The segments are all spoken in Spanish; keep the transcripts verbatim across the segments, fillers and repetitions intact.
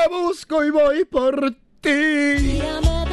busco y voy por ti.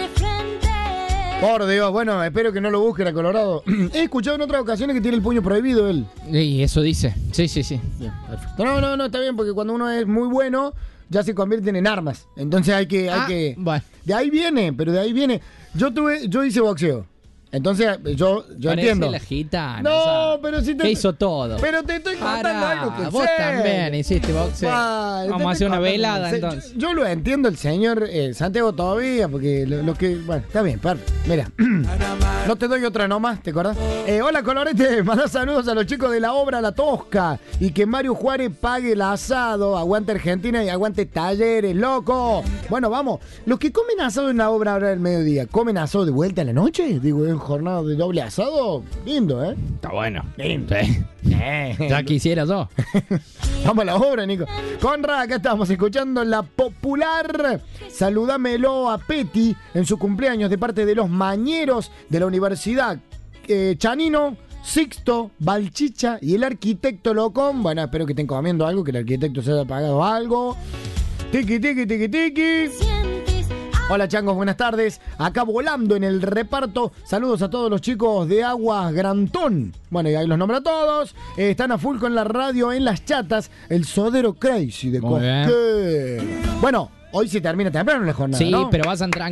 Por Dios, bueno, espero que no lo busquen a Colorado. He escuchado en otras ocasiones que tiene el puño prohibido él. Y eso dice. Sí, sí, sí. Bien, perfecto. No, no, no, está bien, porque cuando uno es muy bueno, ya se convierten en armas. Entonces hay que, hay Ah, que. bueno. De ahí viene, pero de ahí viene. Yo tuve, yo hice boxeo. Entonces, yo, yo Parece entiendo. la gitana. No, o sea, pero si te. que hizo todo. Pero te estoy contando Pará, algo que vos sé. también hiciste boxeo. Vale, te Vamos a estoy hacer una contando. velada Se- entonces. Yo, yo lo entiendo el señor eh, Santiago todavía, porque lo, lo que. Bueno, está bien, perfecto. Mira. No te doy otra nomás, ¿te acordás? Eh, hola, Colorete. Manda saludos a los chicos de la obra La Tosca. Y que Mario Juárez pague el asado. Aguante Argentina y aguante Talleres, loco. Bueno, vamos. Los que comen asado en la obra ahora del mediodía, ¿comen asado de vuelta en la noche? Digo, en jornada de doble asado. Lindo, ¿eh? Está bueno. Lindo. Sí. Eh. Ya quisiera yo. Vamos a la obra, Nico. Conra, acá estamos escuchando la popular. Saludámelo a Peti en su cumpleaños de parte de los mañeros de la Universidad eh, Chanino, Sixto, Balchicha y el arquitecto Locón. Bueno, espero que estén comiendo algo, que el arquitecto se haya pagado algo. Tiki, tiki, tiki, tiki. Hola changos, buenas tardes. Acá volando en el reparto. Saludos a todos los chicos de Aguas Grantón. Bueno, y ahí los nombro a todos. Eh, están a full con la radio en las chatas. El Sodero Crazy de Muy bien. Cosquer. Bueno, hoy se termina temprano la jornada, Sí, ¿no? pero vas a entrar